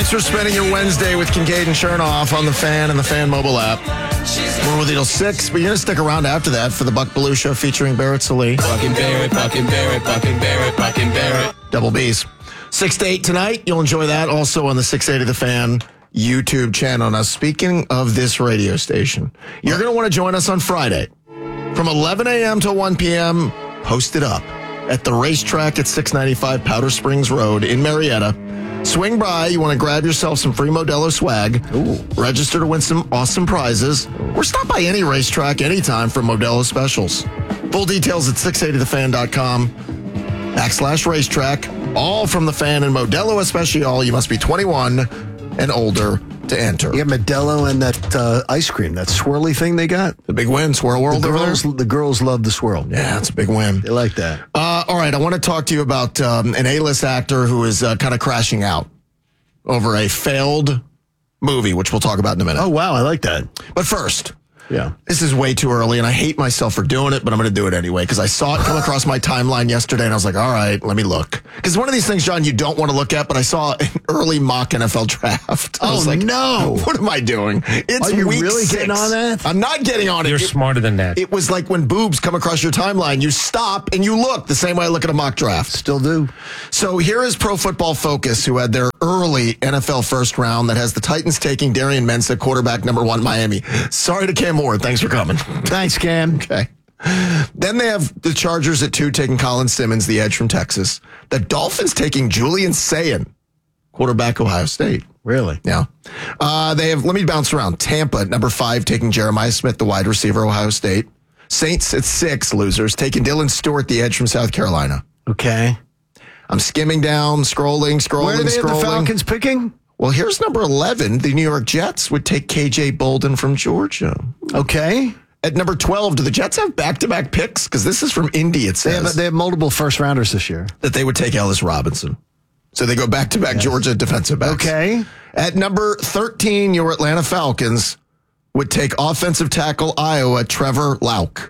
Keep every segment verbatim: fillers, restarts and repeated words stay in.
Thanks for spending your Wednesday with Kincaid and Chernoff on the Fan and the Fan mobile app. We're with you till six, but you're going to stick around after that for the Buck Belue Show featuring Barrett Salee. Bucking Barrett, Bucking Barrett, Bucking Barrett, Bucking Barrett. Double B's. six to eight tonight. You'll enjoy that also on the six eighty The Fan YouTube channel. Now, speaking of this radio station, you're going to want to join us on Friday from eleven a.m. to one p.m. Posted up at the racetrack at six ninety-five Powder Springs Road in Marietta. Swing by. You want to grab yourself some free Modelo swag. Ooh. Register to win some awesome prizes. Or stop by any racetrack anytime for Modelo specials. Full details at six eighty the fan dot com backslash racetrack. All from the Fan and Modelo Especial. You must be twenty-one and older to enter. You got Modelo and that uh, ice cream, that swirly thing they got. The big win, Swirl World. The girls, the girls love the swirl. Yeah, it's a big win. They like that. Uh, all right, I want to talk to you about um, an A-list actor who is uh, kind of crashing out over a failed movie, which we'll talk about in a minute. Oh, wow, I like that. But first, yeah, this is way too early, and I hate myself for doing it, but I'm going to do it anyway, because I saw it come across my timeline yesterday, and I was like, all right, let me look. Because one of these things, John, you don't want to look at, but I saw an early mock N F L draft. I oh, was like, no. What am I doing? It's Are you week really six. getting on that? I'm not getting on it. You're it, smarter than that. It was like when boobs come across your timeline, you stop and you look the same way I look at a mock draft. Still do. So here is Pro Football Focus, who had their early N F L first round that has the Titans taking Darian Mensah, quarterback number one, Miami. Sorry to Cam Ward. Thanks for coming. Thanks, Cam. Okay. Then they have the Chargers at two taking Colin Simmons, the edge from Texas. The Dolphins taking Julian Sayin, quarterback, Ohio State. Really? Yeah. Uh, they have, let me bounce around. Tampa at number five taking Jeremiah Smith, the wide receiver, Ohio State. Saints at six, losers, taking Dylan Stewart, the edge from South Carolina. Okay. I'm skimming down, scrolling, scrolling, Where are they scrolling. the Falcons picking? Well, here's number eleven. The New York Jets would take K J Bolden from Georgia. Okay. At number twelve, do the Jets have back-to-back picks? Because this is from Indy, it says. They have, they have multiple first-rounders this year. That they would take Ellis Robinson. So they go back-to-back yes. Georgia defensive backs. Okay. At number thirteen, your Atlanta Falcons would take offensive tackle Iowa, Trevor Lauk.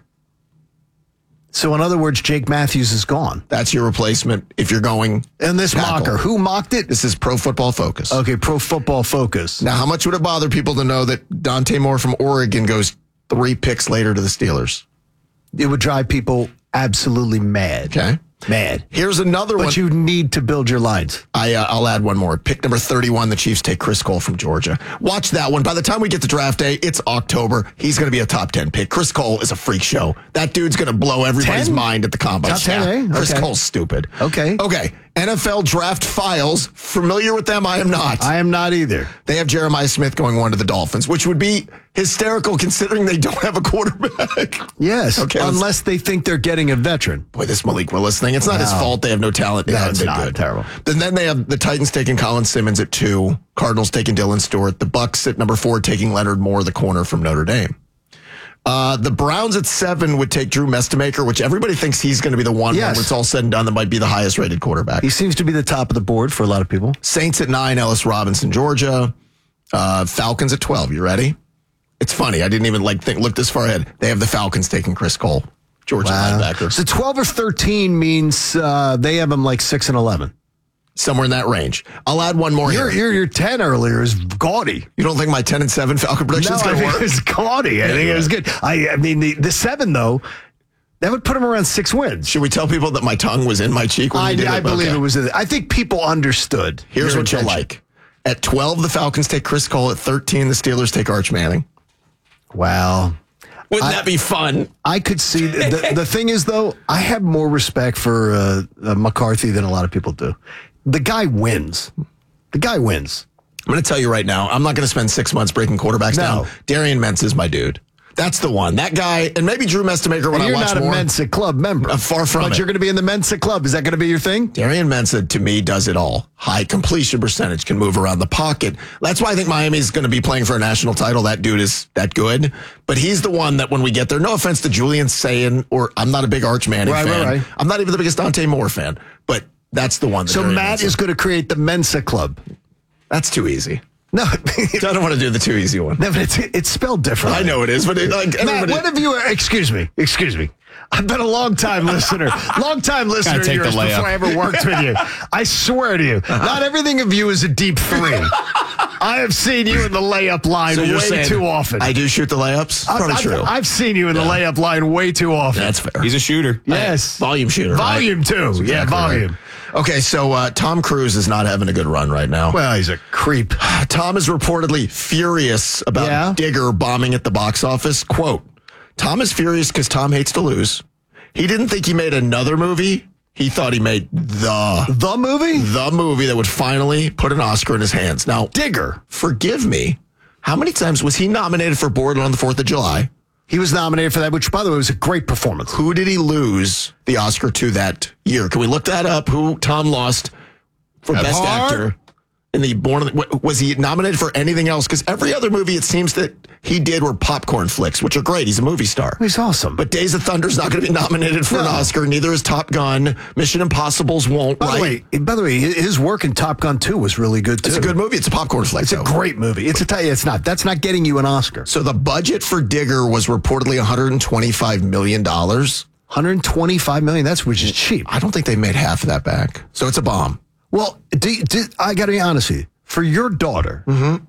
So, in other words, Jake Matthews is gone. That's your replacement if you're going. And this tackle. mocker, who mocked it? This is Pro Football Focus. Okay, Pro Football Focus. Now, how much would it bother people to know that Dante Moore from Oregon goes three picks later to the Steelers? It would drive people absolutely mad. Okay. Mad. Here's another but one. But you need to build your lines. I, uh, I'll add one more. Pick number thirty-one, the Chiefs take Chris Cole from Georgia. Watch that one. By the time we get to draft day, it's October. He's going to be a top ten pick. Chris Cole is a freak show. That dude's going to blow everybody's ten? mind at the combine. Top ten, yeah. eh? Chris okay. Cole's stupid. Okay. Okay. N F L Draft Files. Familiar with them? I am not. I am not either. They have Jeremiah Smith going one to the Dolphins, which would be hysterical considering they don't have a quarterback. Yes. Okay, unless they think they're getting a veteran. Boy, this Malik Willis thing, it's not no. his fault. They have no talent. They no, haven't it's been not. good. Terrible. And then they have the Titans taking Colin Simmons at two. Cardinals taking Dylan Stewart. The Bucks at number four taking Leonard Moore, the corner from Notre Dame. Uh, the Browns at seven would take Drew Mestemaker, which everybody thinks he's going to be the one yes. when it's all said and done that might be the highest rated quarterback. He seems to be the top of the board for a lot of people. Saints at nine, Ellis Robinson, Georgia. Uh, Falcons at twelve. You ready? It's funny. I didn't even like think look this far ahead. They have the Falcons taking Chris Cole, Georgia wow. linebacker. So twelve or thirteen means uh, they have him like six and eleven. Somewhere in that range. I'll add one more your, here. Your, your ten earlier is gaudy. You don't think my ten and seven Falcon prediction is no, going to I work? It was gaudy. I yeah, think yeah. it was good. I, I mean, the, the seven, though, that would put him around six wins. Should we tell people that my tongue was in my cheek when I, we did I it? believe okay. it was in I think people understood. Here's what intention. you'll like. At twelve, the Falcons take Chris Cole. At thirteen, the Steelers take Arch Manning. Wow. Wouldn't I, that be fun? I could see. The, the thing is, though, I have more respect for uh, uh, McCarthy than a lot of people do. The guy wins. The guy wins. I'm going to tell you right now, I'm not going to spend six months breaking quarterbacks no. down. Darian Mensah is my dude. That's the one. That guy, and maybe Drew Mestemaker when and I you're watch not more. a Mensa Club member. Uh, far from but it. You're going to be in the Mensa Club. Is that going to be your thing? Darian Mensah, to me, does it all. High completion percentage, can move around the pocket. That's why I think Miami's going to be playing for a national title. That dude is that good. But he's the one that when we get there, no offense to Julian Sayin, or I'm not a big Arch Manning right, fan. Right, right. I'm not even the biggest Dante Moore fan. But that's the one. That so Darian Matt Mensah. is going to create the Mensa Club. That's too easy. No, I don't want to do the too easy one. no, but it's it's spelled differently. I know it is, but it, like Matt, everybody. what have you? Excuse me, excuse me. I've been a long time listener, long time listener of take the yours layup. before I ever worked with you. I swear to you, not everything of you is a deep three. I have seen you in the layup line So you're way saying too often. I do shoot the layups. I've, Probably I've- true. I've seen you in the layup line way too often. That's fair. He's a shooter. yes, Volume shooter. right? volume too. That's yeah, exactly volume. right. Okay, so uh, Tom Cruise is not having a good run right now. Well, he's a creep. Tom is reportedly furious about Yeah? Digger bombing at the box office. Quote, Tom is furious because Tom hates to lose. He didn't think he made another movie. He thought he made the, The movie? the movie that would finally put an Oscar in his hands. Now, Digger. forgive me, how many times was he nominated for Born on the fourth of July? He was nominated for that, which, by the way, was a great performance. Who did he lose the Oscar to that year? Can we look that up? Who Tom lost for Kevin Best Hart? Actor in the Born? On the, was he nominated for anything else? Because every other movie, it seems that he did were popcorn flicks, which are great. He's a movie star. He's awesome. But Days of Thunder's not going to be nominated for an No. Oscar. Neither is Top Gun. Mission Impossible's won't. by right? the way, by the way, his work in Top Gun two was really good too. It's a good movie. It's a popcorn flick. It's a though. great movie. It's a t- it's not. That's not getting you an Oscar. So the budget for Digger was reportedly one hundred twenty-five million dollars. one hundred twenty-five million dollars. That's which is cheap. I don't think they made half of that back. So it's a bomb. Well, do, do, I got to be honest with you. For your daughter,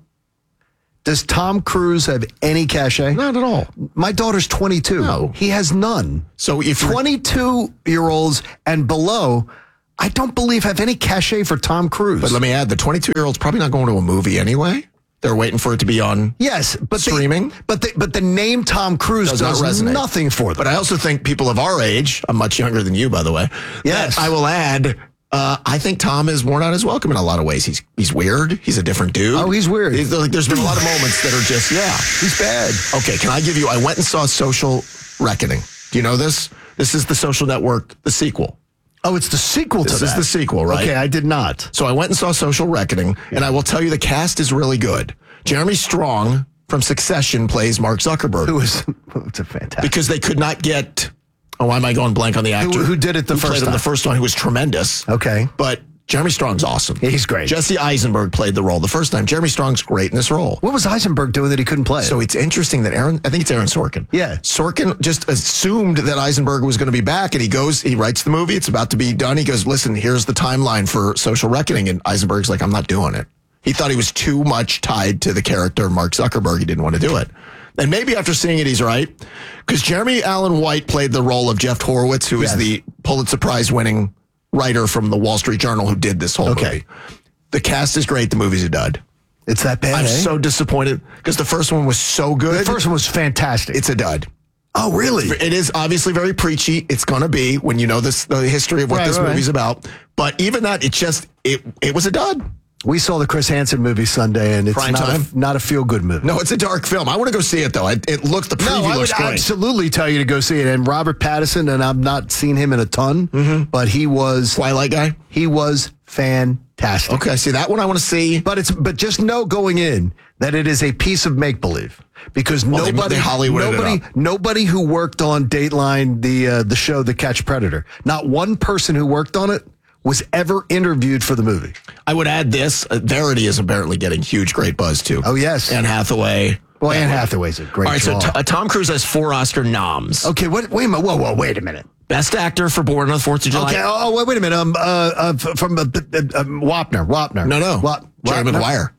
does Tom Cruise have any cachet? Not at all. My daughter's twenty-two. No. He has none. So if you're- twenty-two-year-olds and below, I don't believe have any cachet for Tom Cruise. But let me add, the twenty-two-year-old's probably not going to a movie anyway. They're waiting for it to be on. yes, but the- Streaming? but the, but the name Tom Cruise Does does, not resonate. nothing for them. But I also think people of our age, I'm much younger than you, by the way. Yes. that I will add, uh, I think Tom is worn out his welcome in a lot of ways. He's he's weird. He's a different dude. Oh, he's weird. He's- like, there's been a lot of moments that are just, yeah. He's bad. Okay, can I give you, I went and saw Social Reckoning. Do you know this? This is the Social Network, the sequel. Oh, it's the sequel to This that. is the sequel, right? Okay, I did not. So I went and saw Social Reckoning, and I will tell you the cast is really good. Jeremy Strong from Succession plays Mark Zuckerberg. Who was? It's a fantastic. Because they could not get. Oh, why am I going blank on the actor? who did it the who first played him time? the first one, who was tremendous. Okay. But Jeremy Strong's awesome. Yeah, he's great. Jesse Eisenberg played the role the first time. Jeremy Strong's great in this role. What was Eisenberg doing that he couldn't play? So it's interesting that Aaron, I think it's Aaron Sorkin. Yeah. Sorkin just assumed that Eisenberg was going to be back, and he goes, he writes the movie. It's about to be done. He goes, listen, here's the timeline for Social Reckoning. And Eisenberg's like, I'm not doing it. He thought he was too much tied to the character Mark Zuckerberg. He didn't want to do it. And maybe after seeing it, he's right. Because Jeremy Allen White played the role of Jeff Horowitz, who Yes. is the Pulitzer Prize winning writer from the Wall Street Journal who did this whole Okay. movie. The cast is great. The movie's a dud. it's that bad. I'm eh? so disappointed because the first one was so good. The first one was fantastic. It's a dud. oh, really? It is obviously very preachy. It's going to be when you know this, the history of what Right, this right. movie's about. But even that, it just, it it was a dud. We saw the Chris Hansen movie Sunday, and it's Prime not time? a, not a feel good movie. No, it's a dark film. I want to go see it, though. It, it looked, the preview No, I would looks great. absolutely tell you to go see it. And Robert Pattinson, and I've not seen him in a ton, Mm-hmm. but he was Twilight guy? he was fantastic. Okay, see, that one I want to see. But it's but just know going in that it is a piece of make believe because Well, they- nobody they Hollywooded it nobody up. nobody who worked on Dateline, the uh, the show The Catch Predator, not one person who worked on it was ever interviewed for the movie. I would add this. Uh, Verity is apparently getting huge, great buzz, too. Oh, yes. Anne Hathaway. Well, Anne Hathaway's a great All right, draw. so t- uh, Tom Cruise has four Oscar noms. okay, what? Wait a minute. Whoa, whoa, wait a minute. Best actor for Born on the fourth of July. Okay. Oh, wait, wait a minute. Um, uh, uh f- from uh, uh, uh, Wapner. Wapner. No, no. Wa- Jerry Wapner? Maguire.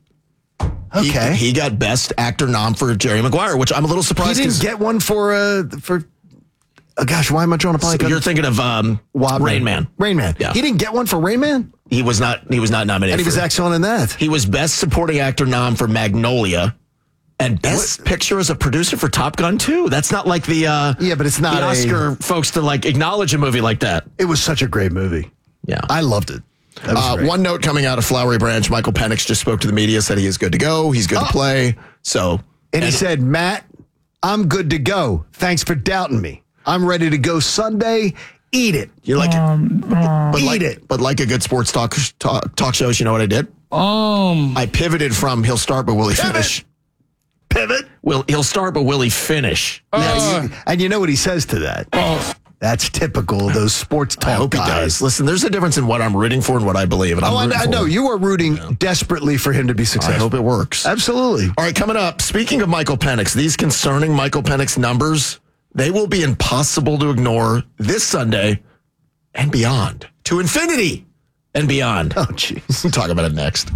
He- Okay. He, got Best Actor nom for Jerry Maguire, which I'm a little He surprised. didn't 'cause- get one for uh for. Oh, gosh, why am I drawing a blank? So you're thinking of um, Wapner. Rain Man. Rain Man. Yeah. He didn't get one for Rain Man, He was not. He was not nominated. and he was for- excellent in that. He was Best Supporting Actor nom for Magnolia, and Best Picture as a producer for Top Gun too. That's not like the uh, Yeah, but it's not the a- Oscar folks to like acknowledge a movie like that. It was such a great movie. Yeah. I loved it. That was Uh, great. one note coming out of Flowery Branch: Michael Penix just spoke to the media, said he is good to go. He's good Oh. to play. So, and he said, "Matt, I'm good to go. Thanks for doubting me. I'm ready to go Sunday. Eat it. you're like, but Eat like, it." but like a good sports talk talk, talk shows. You know what I did? Um, I pivoted from he'll start, but will he Pivot. finish? Pivot. Will he'll start, but will he finish? Yeah, you- and you know what he says to that? oh, That's typical of those sports talk I hope guys. he does. Listen, there's a difference in what I'm rooting for and what I believe. And I'm Oh, I, rooting I for know. him. You are rooting yeah. desperately for him to be successful. I hope it works. Absolutely. All right, coming up, speaking of Michael Penix, these concerning Michael Penix numbers, they will be impossible to ignore this Sunday and beyond. To infinity and beyond. Oh, jeez. We'll talk about it next.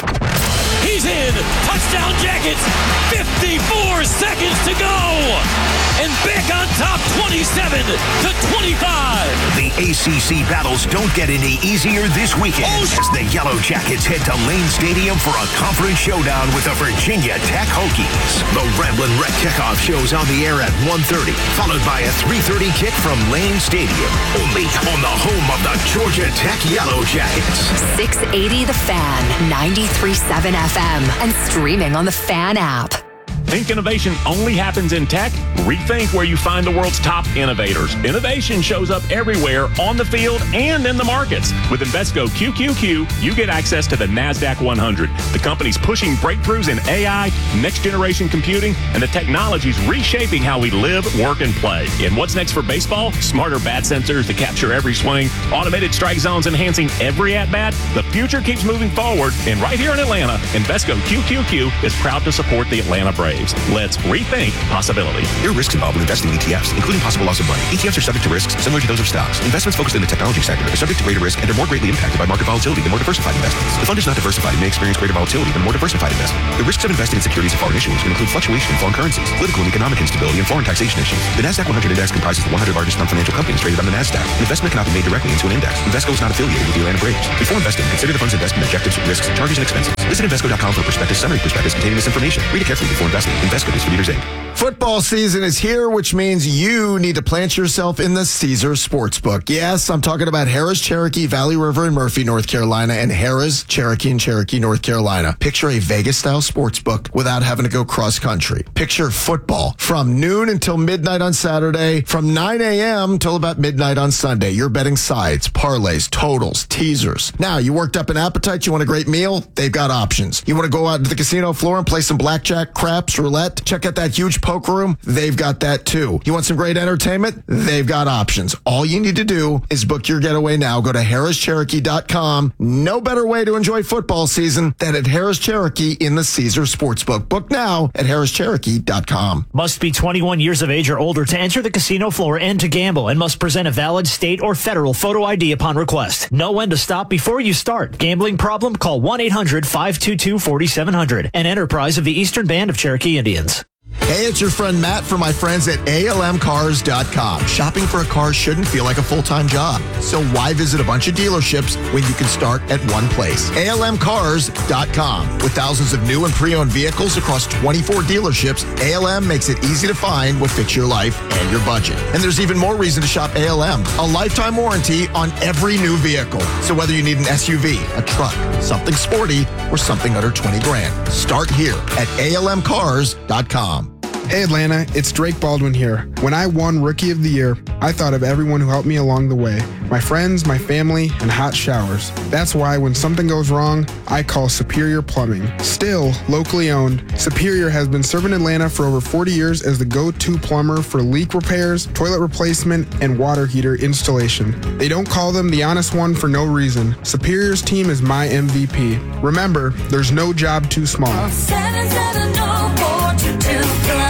He's in. Touchdown Jackets. fifty-four seconds to go. And back on top twenty-seven to twenty-five. The A C C battles don't get any easier this weekend oh, as the Yellow Jackets head to Lane Stadium for a conference showdown with the Virginia Tech Hokies. The Ramblin' Wreck kickoff shows on the air at one thirty, followed by a three thirty kick from Lane Stadium. Only on the home of the Georgia Tech Yellow Jackets. six eighty The Fan, ninety-three point seven F M, and streaming on the Fan app. Think innovation only happens in tech? Rethink where you find the world's top innovators. Innovation shows up everywhere, on the field and in the markets. With Invesco Q Q Q, you get access to the NASDAQ one hundred. The company's pushing breakthroughs in A I, next-generation computing, and the technologies reshaping how we live, work, and play. And what's next for baseball? Smarter bat sensors to capture every swing, automated strike zones enhancing every at-bat. The future keeps moving forward, and right here in Atlanta, Invesco Q Q Q is proud to support the Atlanta Braves. Let's rethink possibility. There are risks involved with investing in E T Fs, including possible loss of money. E T Fs are subject to risks similar to those of stocks. Investments focused in the technology sector are subject to greater risk and are more greatly impacted by market volatility than more diversified investments. The fund is not diversified and may experience greater volatility than more diversified investment. The risks of investing in securities and foreign issues can include fluctuation in foreign currencies, political and economic instability, and foreign taxation issues. The NASDAQ one hundred index comprises the one hundred largest non-financial companies traded on the NASDAQ. An investment cannot be made directly into an index. Invesco is not affiliated with the Atlanta Braves. Before investing, consider the fund's investment objectives, risks, charges, and expenses. Visit Invesco dot com for a prospectus summary prospectus containing this information. Read it carefully before investing. Invesco Distributors, Incorporated. Football season is here, which means you need to plant yourself in the Caesars Sportsbook. Yes, I'm talking about Harrah's, Cherokee, Valley River, and Murphy, North Carolina, and Harrah's, Cherokee, and Cherokee, North Carolina. Picture a Vegas-style sportsbook without having to go cross-country. Picture football from noon until midnight on Saturday, from nine a.m. till about midnight on Sunday. You're betting sides, parlays, totals, teasers. Now, you worked up an appetite, you want a great meal? They've got options. You want to go out to the casino floor and play some blackjack, craps, roulette? Check out that huge poker room? They've got that too. You want some great entertainment? They've got options. All you need to do is book your getaway now. Go to Harrah's Cherokee dot com. No better way to enjoy football season than at Harrah's Cherokee in the Caesars Sportsbook. Book now at Harrah's Cherokee dot com. Must be twenty-one years of age or older to enter the casino floor and to gamble, and must present a valid state or federal photo I D upon request. Know when to stop before you start. Gambling problem? Call one eight hundred five two two four seven zero zero. An enterprise of the Eastern Band of Cherokee Indians. Hey, it's your friend Matt from my friends at A L M cars dot com. Shopping for a car shouldn't feel like a full-time job. So why visit a bunch of dealerships when you can start at one place? A L M cars dot com. With thousands of new and pre-owned vehicles across twenty-four dealerships, A L M makes it easy to find what fits your life and your budget. And there's even more reason to shop A L M. A lifetime warranty on every new vehicle. So whether you need an S U V, a truck, something sporty, or something under twenty grand, start here at A L M cars dot com. Hey Atlanta, it's Drake Baldwin here. When I won Rookie of the Year, I thought of everyone who helped me along the way. My friends, my family, and hot showers. That's why when something goes wrong, I call Superior Plumbing. Still locally owned, Superior has been serving Atlanta for over forty years as the go-to plumber for leak repairs, toilet replacement, and water heater installation. They don't call them the honest one for no reason. Superior's team is my M V P. Remember, there's no job too small. seven seven zero four two two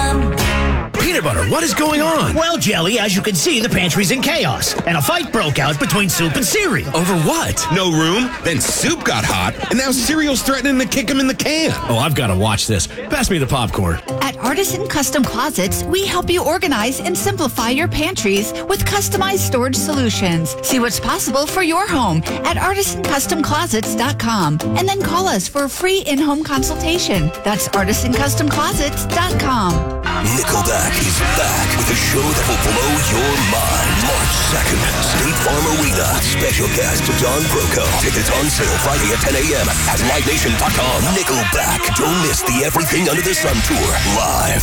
Peanut butter, what is going on? Well, Jelly, as you can see, the pantry's in chaos, and a fight broke out between Soup and Cereal. Over what? No room? Then Soup got hot, and now Cereal's threatening to kick him in the can. Oh, I've got to watch this. Pass me the popcorn. At Artisan Custom Closets, we help you organize and simplify your pantries with customized storage solutions. See what's possible for your home at artisan custom closets dot com, and then call us for a free in-home consultation. That's artisan custom closets dot com. Nickelback is back with a show that will blow your mind. March second, State Farm Arena. Special guest John Broco. Tickets on sale Friday at ten a.m. at live nation dot com. Nickelback. Don't miss the Everything Under the Sun tour live.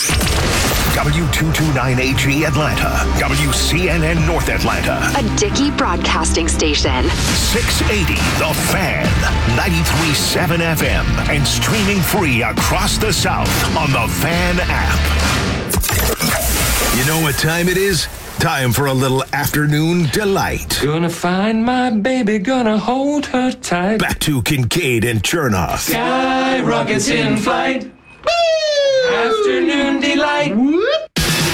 W two twenty-nine A G Atlanta. W C N N North Atlanta. A Dickey Broadcasting Station. six eighty The Fan. ninety-three point seven F M. And streaming free across the South on the Fan app. You know what time it is? Time for a little afternoon delight. Gonna find my baby, gonna hold her tight. Back to Kincaid and Chernoff. Sky rockets in flight. Woo! Afternoon delight. Whoop.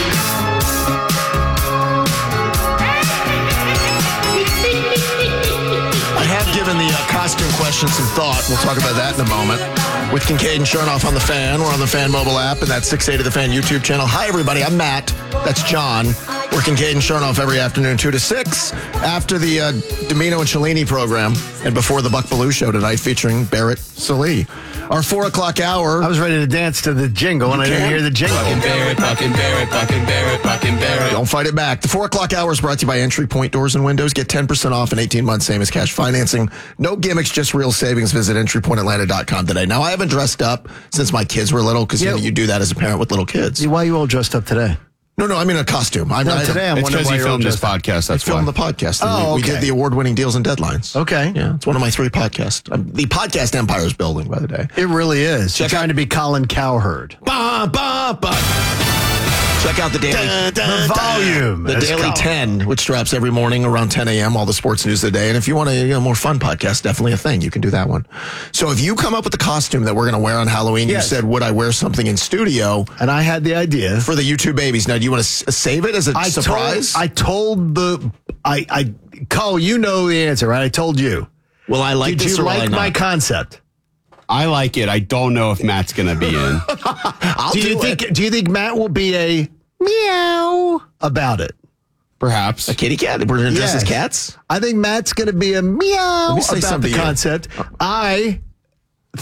I have given the uh, costume question some thought. We'll talk about that in a moment. With Kincaid and Chernoff on the Fan. We're on the Fan mobile app and that six eighty The Fan YouTube channel. Hi, everybody. I'm Matt. That's John. We're Kincaid and Chernoff every afternoon, two to six, after the uh, Domino and Cellini program and before the Buck Belue show tonight featuring Barrett Salee. Our four o'clock hour. I was ready to dance to the jingle, and I didn't hear the jingle. Buck and Barrett, Buck and Barrett, Buck and Barrett, Buck and Barrett. Don't fight it back. The four o'clock hour is brought to you by Entry Point Doors and Windows. Get ten percent off and eighteen months, same as cash financing. No gimmicks, just real savings. Visit entry point atlanta dot com today. Now, I haven't dressed up since my kids were little because Yeah. you know, you do that as a parent with little kids. Why are you all dressed up today? No, no, I mean a costume. I'm No, I, today I'm It's wondering because why you you're all filmed this dressed up. podcast. I That's filmed why. the podcast. and Oh, we, we okay. did the award-winning Deals and Deadlines. Okay. Yeah, it's one of my three podcasts. Um, the podcast empire is building by the day. It really is. Check You're trying to be Colin Cowherd. Ba, ba, ba. Check out the daily The volume. the as Daily Colin. ten, which drops every morning around ten a.m., all the sports news of the day. And if you want a you know, more fun podcast, definitely a thing. You can do that one. So if you come up with the costume that we're going to wear on Halloween, Yes. you said, would I wear something in studio? And I had the idea. For the YouTube babies. Now, do you want to s- save it as a I surprise? Told, I told the, I, I, Cole, you know the answer, right? I told you. Will I like Did this you or will I like my not? concept? I like it. I don't know if Matt's going to be in. I'll do you do think? it. Do you think Matt will be a meow about it? Perhaps. A kitty cat? We're going to dress as Yes. cats? I think Matt's going to be a meow Let me say about something the to you. concept. I